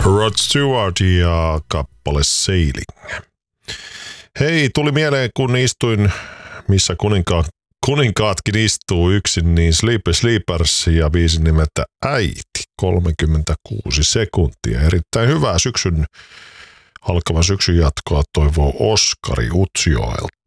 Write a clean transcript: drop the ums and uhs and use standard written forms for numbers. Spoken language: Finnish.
Rod Stewart ja kappale Sailing. Hei, tuli mieleen, kun istuin, missä kuninkaatkin istuu yksin, niin Sleepers ja biisin nimeltä Äiti, 36 sekuntia. Erittäin hyvää alkavan syksyn jatkoa toivoo Oskari Utsjoelta.